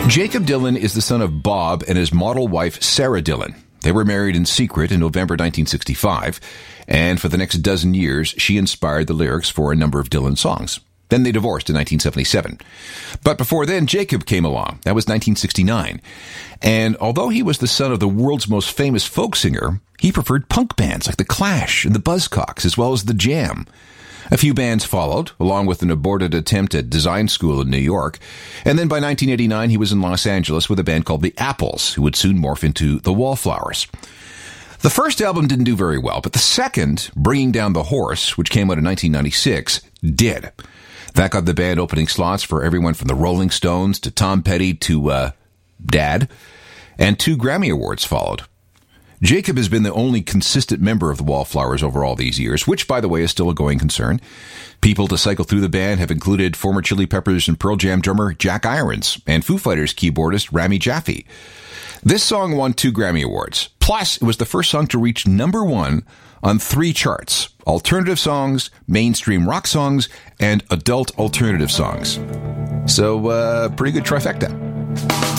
Jakob Dylan is the son of Bob and his model wife, Sarah Dylan. They were married in secret in November 1965, and for the next dozen years, she inspired the lyrics for a number of Dylan songs. Then they divorced in 1977. But before then, Jakob came along. That was 1969. And although he was the son of the world's most famous folk singer, he preferred punk bands like The Clash and the Buzzcocks, as well as The Jam. A few bands followed, along with an aborted attempt at design school in New York. And then by 1989, he was in Los Angeles with a band called The Apples, who would soon morph into The Wallflowers. The first album didn't do very well, but the second, Bringing Down the Horse, which came out in 1996, did. That got the band opening slots for everyone from the Rolling Stones to Tom Petty to Dad, and 2 Grammy Awards followed. Jakob has been the only consistent member of the Wallflowers over all these years, which, by the way, is still a going concern. People to cycle through the band have included former Chili Peppers and Pearl Jam drummer Jack Irons and Foo Fighters keyboardist Rami Jaffee. This song won 2 Grammy Awards. Plus, it was the first song to reach number 1 on 3 charts: alternative songs, mainstream rock songs, and adult alternative songs. So, pretty good trifecta.